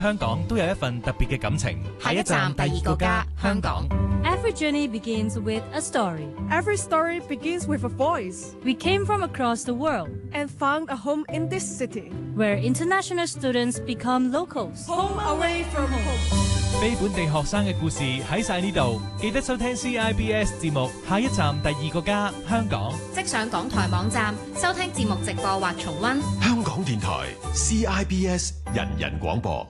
香港都有一份特別嘅感情。 下一站第二個家，香港。 Every journey begins with a story. Every story begins with a voice. We came from across the world and found a home in this city, where international students become locals. Home away from home. 非本地學生嘅故事喺晒呢度，記得收聽 CIBS 節目。下一站第二個家，香港。 即上港台網站收聽節目直播或重溫。 香港電台 CIBS 人人廣播。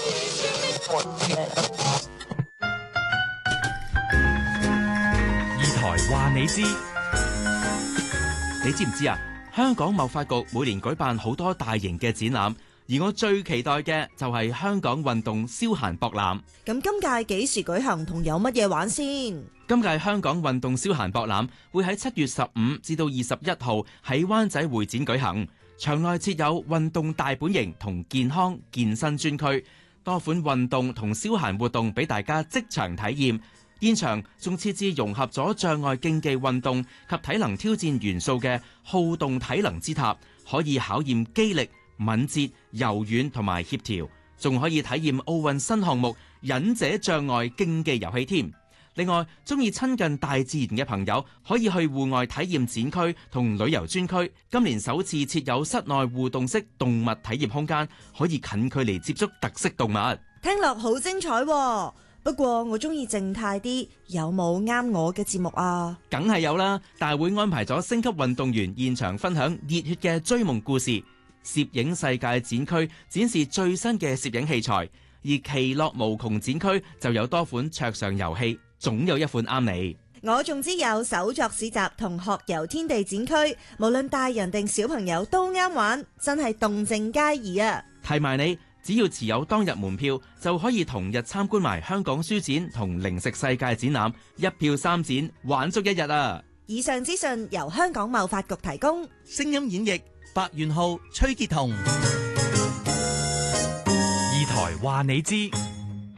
二台話你知， 你知唔知啊？香港貿發局每年舉辦好多大型嘅展覽，而我最期待嘅就係香港運動消閒博覽。 咁今屆幾時舉行同有乜嘢玩先？ 今屆香港運動消閒博覽會喺7月15至到21號喺灣仔會展舉行，場內設有運動大本營同健康健身專區，多款運動同消閒活動俾大家即場體驗。現場仲設置融合咗障礙競技運動及體能挑戰元素嘅好動體能之塔，可以考驗肌力、敏捷、柔軟同埋協調，仲可以體驗奧運新項目忍者障礙競技遊戲添。另外，中意親近大自然嘅朋友可以去戶外體驗展區同旅遊專區。今年首次設有室內互動式動物體驗空間，可以近距離接觸特色動物。 聽落好精彩喎！不過我中意靜態啲，有冇啱我嘅節目啊？ 梗係有啦！大會安排咗星級運動員現場分享熱血嘅追夢故事，攝影世界展區展示最新嘅攝影器材，而其樂無窮展區就有多款桌上遊戲，總有一款啱你。 我仲知有手作市集同學遊天地展區，無論大人定小朋友都啱玩，真係動靜皆宜啊！ 提埋你，只要持有當日門票，就可以同日參觀埋香港書展同零食世界展覽，一票三展，玩足一日啊！ 以上資訊由香港貿發局提供。 聲音演繹白元浩、崔潔彤。 二台話你知。